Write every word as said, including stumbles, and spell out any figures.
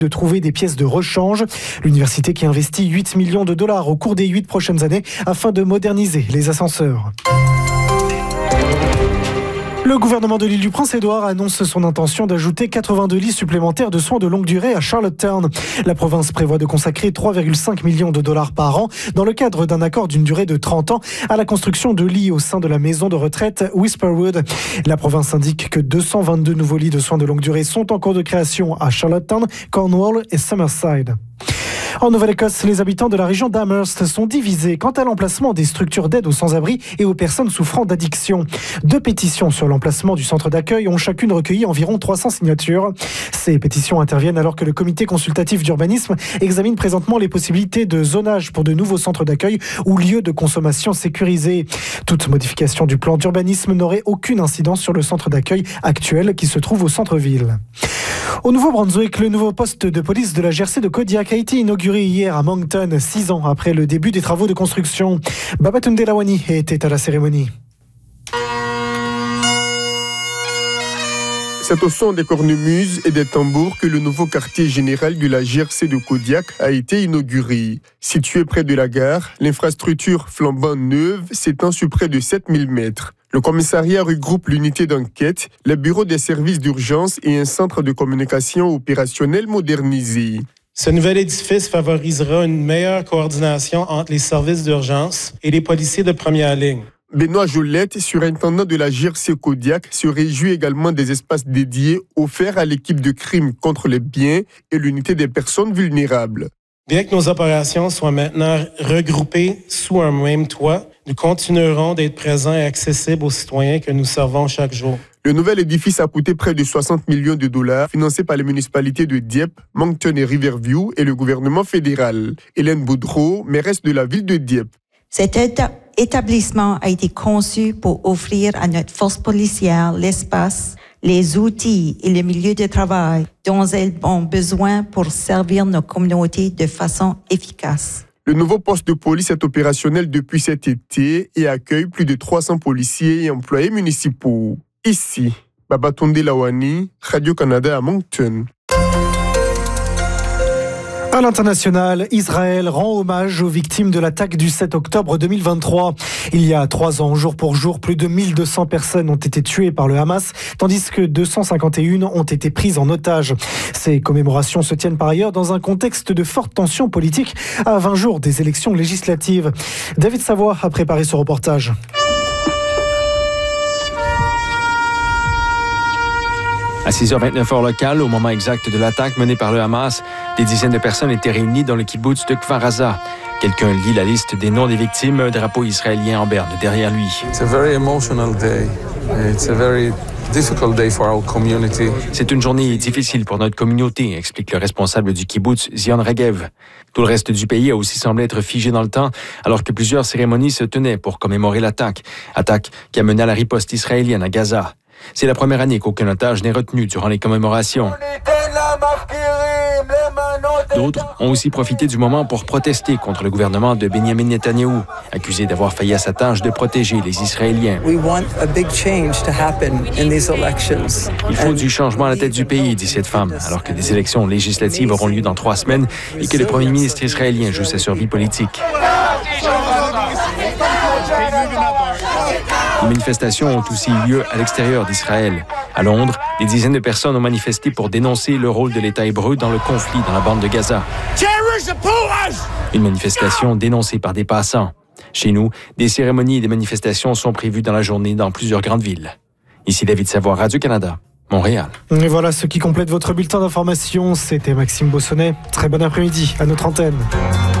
de trouver des pièces de rechange. L'université qui investit huit millions de dollars au cours des huit prochaines années afin de moderniser les ascenseurs. Le gouvernement de l'île du Prince-Édouard annonce son intention d'ajouter quatre-vingt-deux lits supplémentaires de soins de longue durée à Charlottetown. La province prévoit de consacrer trois virgule cinq millions de dollars par an dans le cadre d'un accord d'une durée de trente ans à la construction de lits au sein de la maison de retraite Whisperwood. La province indique que deux cent vingt-deux nouveaux lits de soins de longue durée sont en cours de création à Charlottetown, Cornwall et Summerside. En Nouvelle-Écosse, les habitants de la région d'Amherst sont divisés quant à l'emplacement des structures d'aide aux sans-abri et aux personnes souffrant d'addiction. Deux pétitions sur l'emplacement du centre d'accueil ont chacune recueilli environ trois cents signatures. Ces pétitions interviennent alors que le comité consultatif d'urbanisme examine présentement les possibilités de zonage pour de nouveaux centres d'accueil ou lieux de consommation sécurisés. Toute modification du plan d'urbanisme n'aurait aucune incidence sur le centre d'accueil actuel qui se trouve au centre-ville. Au Nouveau-Brunswick, le nouveau poste de police de la G R C de Kodiak a été inauguré hier à Moncton, six ans après le début des travaux de construction. Babatunde Lawani était à la cérémonie. C'est au son des cornemuses et des tambours que le nouveau quartier général de la G R C de Kodiak a été inauguré. Situé près de la gare, l'infrastructure flambant neuve s'étend sur près de sept mille mètres. Le commissariat regroupe l'unité d'enquête, les bureaux des services d'urgence et un centre de communication opérationnel modernisé. Ce nouvel édifice favorisera une meilleure coordination entre les services d'urgence et les policiers de première ligne. Benoît Jolette, surintendant de la G R C Kodiak, se réjouit également des espaces dédiés offerts à l'équipe de crime contre les biens et l'unité des personnes vulnérables. Bien que nos opérations soient maintenant regroupées sous un même toit, nous continuerons d'être présents et accessibles aux citoyens que nous servons chaque jour. Le nouvel édifice a coûté près de soixante millions de dollars, financé par les municipalités de Dieppe, Moncton et Riverview et le gouvernement fédéral. Hélène Boudreau, mairesse de la ville de Dieppe. Cet éta- établissement a été conçu pour offrir à notre force policière l'espace, les outils et le milieu de travail dont elles ont besoin pour servir nos communautés de façon efficace. Le nouveau poste de police est opérationnel depuis cet été et accueille plus de trois cents policiers et employés municipaux. Ici, Babatunde Lawani, Radio-Canada à Moncton. À l'international, Israël rend hommage aux victimes de l'attaque du sept octobre deux mille vingt-trois. Il y a trois ans, jour pour jour, plus de mille deux cents personnes ont été tuées par le Hamas, tandis que deux cent cinquante et un ont été prises en otage. Ces commémorations se tiennent par ailleurs dans un contexte de forte tension politique à vingt jours des élections législatives. David Savoie a préparé ce reportage. À six heures vingt-neuf heure locale, au moment exact de l'attaque menée par le Hamas, des dizaines de personnes étaient réunies dans le kibbutz de Kfar Aza. Quelqu'un lit la liste des noms des victimes, un drapeau israélien en berne derrière lui. It's a very emotional day. It's a very difficult day for our community. C'est une journée difficile pour notre communauté, explique le responsable du kibbutz, Zion Regev. Tout le reste du pays a aussi semblé être figé dans le temps, alors que plusieurs cérémonies se tenaient pour commémorer l'attaque. Attaque qui a mené à la riposte israélienne à Gaza. C'est la première année qu'aucun otage n'est retenu durant les commémorations. D'autres ont aussi profité du moment pour protester contre le gouvernement de Benjamin Netanyahou, accusé d'avoir failli à sa tâche de protéger les Israéliens. Il faut du changement à la tête du pays, dit cette femme, alors que des élections législatives auront lieu dans trois semaines et que le premier ministre israélien joue sa survie politique. Les manifestations ont aussi eu lieu à l'extérieur d'Israël. À Londres, des dizaines de personnes ont manifesté pour dénoncer le rôle de l'État hébreu dans le conflit dans la bande de Gaza. Une manifestation dénoncée par des passants. Chez nous, des cérémonies et des manifestations sont prévues dans la journée dans plusieurs grandes villes. Ici David Savoie, Radio-Canada, Montréal. Et voilà ce qui complète votre bulletin d'information. C'était Maxime Bossonnet. Très bon après-midi à notre antenne.